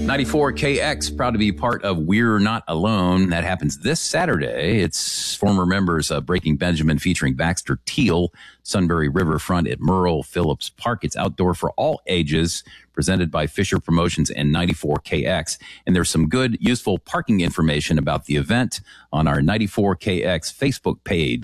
94KX, proud to be part of We're Not Alone. That happens this Saturday. It's former members of Breaking Benjamin featuring Baxter Teal, Sunbury Riverfront at Merle Phillips Park. It's outdoor for all ages, presented by Fisher Promotions and 94KX. And there's some good, useful parking information about the event on our 94KX Facebook page.